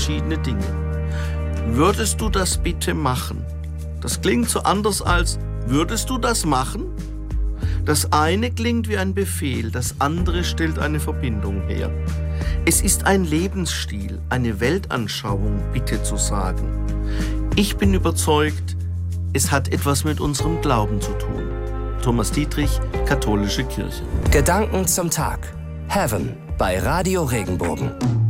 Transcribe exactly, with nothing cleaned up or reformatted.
verschiedene Dinge. Würdest du das bitte machen? Das klingt so anders als, würdest du das machen? Das eine klingt wie ein Befehl, das andere stellt eine Verbindung her. Es ist ein Lebensstil, eine Weltanschauung, bitte zu sagen. Ich bin überzeugt, es hat etwas mit unserem Glauben zu tun. Thomas Dietrich, Katholische Kirche. Gedanken zum Tag. Heaven bei Radio Regenbogen.